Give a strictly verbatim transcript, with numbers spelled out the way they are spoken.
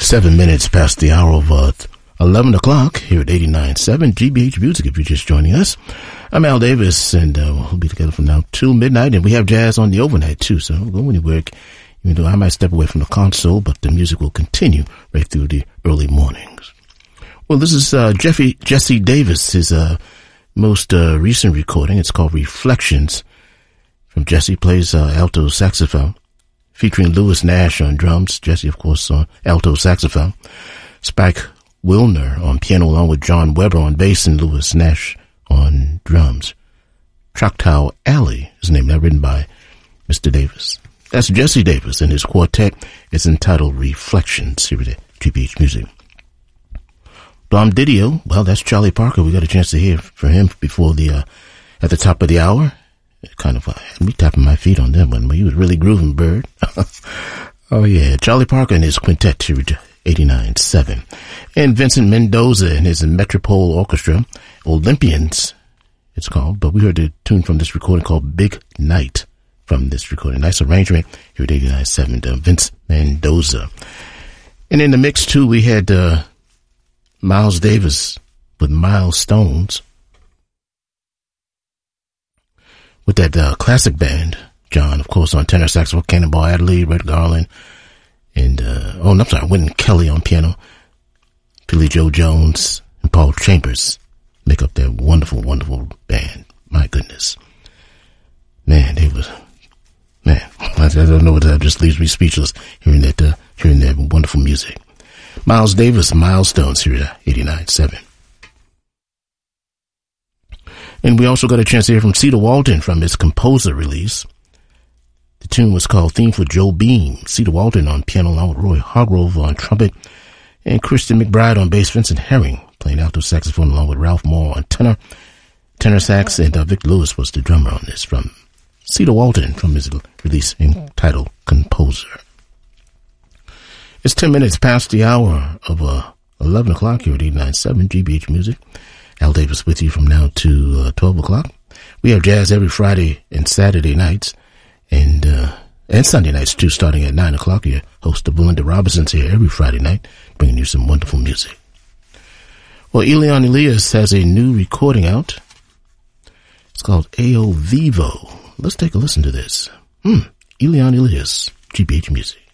Seven minutes past the hour of uh, eleven o'clock here at eighty-nine point seven G B H Music. If you're just joining us, I'm Al Davis, and uh, we'll be together from now till midnight. And we have jazz on the overnight too, so don't go anywhere. Even though I might step away from the console, but the music will continue right through the early mornings. Well, this is uh, Jeffy Jesse Davis, his uh, most uh, recent recording. It's called Reflections. From Jesse, plays uh, alto saxophone, featuring Lewis Nash on drums. Jesse, of course, on alto saxophone. Spike Wilner on piano, along with John Weber on bass and Lewis Nash on drums. Choctaw Alley is named, that written by Mister Davis. That's Jesse Davis, and his quartet is entitled Reflections here at G B H Music. Blom Didio, well, that's Charlie Parker. We got a chance to hear from him before the, uh, at the top of the hour. It kind of uh, had me tapping my feet on that one, but he was really grooving, Bird. Oh, yeah. Charlie Parker and his quintet here at eighty-nine point seven. And Vincent Mendoza and his Metropole Orchestra, Olympians, it's called. But we heard a tune from this recording called Big Night from this recording. Nice arrangement here at eighty-nine point seven, uh, Vince Mendoza. And in the mix, too, we had uh, Miles Davis with Milestones. With that uh, classic band, John, of course, on tenor saxophone, Cannonball Adderley, Red Garland, and, uh, oh, no, I'm sorry, Wynton Kelly on piano, Billy Joe Jones, and Paul Chambers make up that wonderful, wonderful band. My goodness. Man, they was, man, I don't know what that just leaves me speechless hearing that, uh, hearing that wonderful music. Miles Davis, Milestones here at eighty-nine point seven. And we also got a chance to hear from Cedar Walton from his Composer release. The tune was called Theme for Joe Beam. Cedar Walton on piano, along with Roy Hargrove on trumpet, and Christian McBride on bass, Vincent Herring playing alto saxophone, along with Ralph Moore on tenor, tenor sax, and uh, Vic Lewis was the drummer on this, from Cedar Walton from his release entitled Composer. It's ten minutes past the hour of uh, eleven o'clock here at eighty-nine point seven G B H Music. Al Davis with you from now to uh, twelve o'clock. We have jazz every Friday and Saturday nights, and uh, and Sunday nights too, starting at nine o'clock. Your host of Belinda Robinson's here every Friday night, bringing you some wonderful music. Well, Elian Elias has a new recording out. It's called Ao Vivo. Let's take a listen to this. Hmm. Elian Elias, G B H Music.